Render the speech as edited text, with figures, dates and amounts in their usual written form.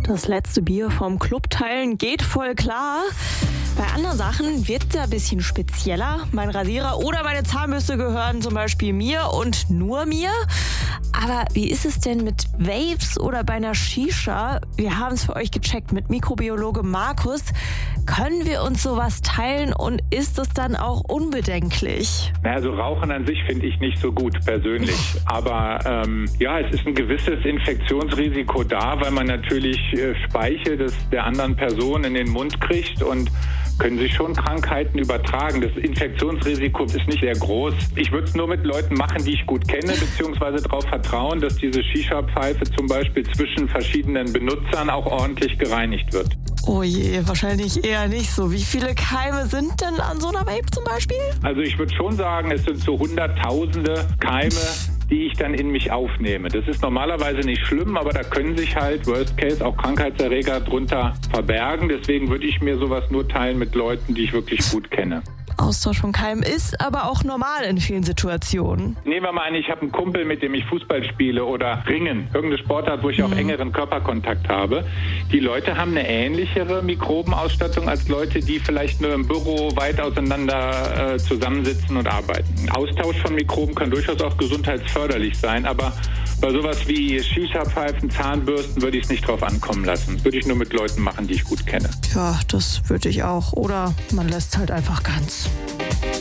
Das letzte Bier vom Club teilen geht voll klar. Bei anderen Sachen wird es ein bisschen spezieller. Mein Rasierer oder meine Zahnbürste gehören zum Beispiel mir und nur mir. Aber wie ist es denn mit Vapes oder bei einer Shisha? Wir haben es für euch gecheckt mit Mikrobiologe Markus. Können wir uns sowas teilen und ist es dann auch unbedenklich? Also Rauchen an sich finde ich nicht so gut persönlich. Aber es ist ein gewisses Infektionsrisiko da, weil man natürlich Speichel der anderen Person in den Mund kriegt und können sich schon Krankheiten übertragen. Das Infektionsrisiko ist nicht sehr groß. Ich würde es nur mit Leuten machen, die ich gut kenne, beziehungsweise darauf vertrauen, dass diese Shisha-Pfeife zum Beispiel zwischen verschiedenen Benutzern auch ordentlich gereinigt wird. Oh je, wahrscheinlich eher nicht so. Wie viele Keime sind denn an so einer Vape zum Beispiel? Also ich würde schon sagen, es sind so Hunderttausende Keime, die ich dann in mich aufnehme. Das ist normalerweise nicht schlimm, aber da können sich halt, worst case, auch Krankheitserreger drunter verbergen. Deswegen würde ich mir sowas nur teilen mit Leuten, die ich wirklich gut kenne. Austausch von Keimen ist aber auch normal in vielen Situationen. Nehmen wir mal an, ich habe einen Kumpel, mit dem ich Fußball spiele oder Ringen. Irgendeine Sportart, wo ich auch engeren Körperkontakt habe. Die Leute haben eine ähnlichere Mikrobenausstattung als Leute, die vielleicht nur im Büro weit auseinander zusammensitzen und arbeiten. Austausch von Mikroben kann durchaus auch gesundheitsförderlich sein, aber bei sowas wie Shisha-Pfeifen, Zahnbürsten würde ich es nicht drauf ankommen lassen. Würde ich nur mit Leuten machen, die ich gut kenne. Ja, das würde ich auch. Oder man lässt es halt einfach ganz.